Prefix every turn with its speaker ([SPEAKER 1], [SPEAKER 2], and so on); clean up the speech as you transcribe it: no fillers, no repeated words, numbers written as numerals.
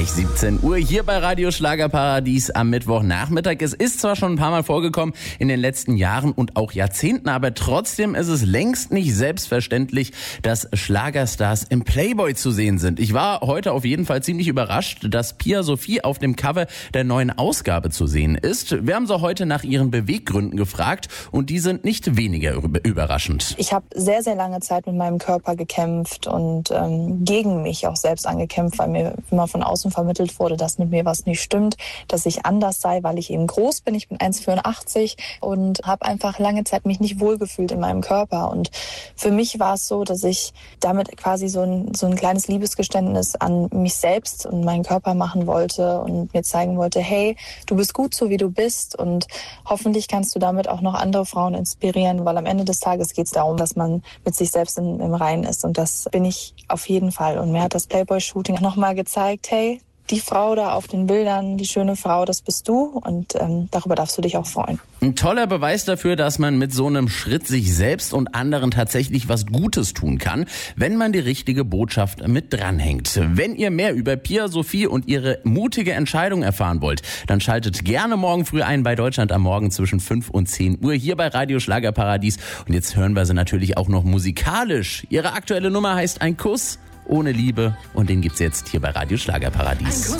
[SPEAKER 1] Gleich 17 Uhr hier bei Radio Schlagerparadies am Mittwochnachmittag. Es ist zwar schon ein paar Mal vorgekommen in den letzten Jahren und auch Jahrzehnten, aber trotzdem ist es längst nicht selbstverständlich, dass Schlagerstars im Playboy zu sehen sind. Ich war heute auf jeden Fall ziemlich überrascht, dass Pia Sophie auf dem Cover der neuen Ausgabe zu sehen ist. Wir haben sie heute nach ihren Beweggründen gefragt und die sind nicht weniger überraschend.
[SPEAKER 2] Ich habe sehr, sehr lange Zeit mit meinem Körper gekämpft und gegen mich auch selbst angekämpft, weil mir immer von außen vermittelt wurde, dass mit mir was nicht stimmt, dass ich anders sei, weil ich eben groß bin. Ich bin 1,84 und habe einfach lange Zeit mich nicht wohlgefühlt in meinem Körper. Und für mich war es so, dass ich damit quasi so ein kleines Liebesgeständnis an mich selbst und meinen Körper machen wollte und mir zeigen wollte, hey, du bist gut so, wie du bist und hoffentlich kannst du damit auch noch andere Frauen inspirieren, weil am Ende des Tages geht es darum, dass man mit sich selbst im Reinen ist und das bin ich auf jeden Fall. Und mir hat das Playboy-Shooting nochmal gezeigt, hey, die Frau da auf den Bildern, die schöne Frau, das bist du und darüber darfst du dich auch freuen.
[SPEAKER 1] Ein toller Beweis dafür, dass man mit so einem Schritt sich selbst und anderen tatsächlich was Gutes tun kann, wenn man die richtige Botschaft mit dranhängt. Wenn ihr mehr über Pia Sophie und ihre mutige Entscheidung erfahren wollt, dann schaltet gerne morgen früh ein bei Deutschland am Morgen zwischen 5 und 10 Uhr hier bei Radio Schlagerparadies. Und jetzt hören wir sie natürlich auch noch musikalisch. Ihre aktuelle Nummer heißt Ein Kuss ohne Liebe und den gibt's jetzt hier bei Radio Schlagerparadies.